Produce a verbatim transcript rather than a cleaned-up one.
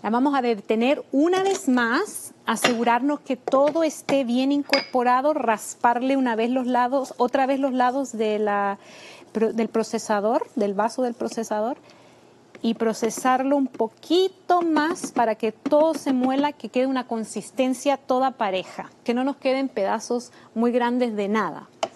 La vamos a detener una vez más, asegurarnos que todo esté bien incorporado, rasparle una vez los lados, otra vez los lados de la, del procesador, del vaso del procesador, y procesarlo un poquito más para que todo se muela, que quede una consistencia toda pareja, que no nos queden pedazos muy grandes de nada.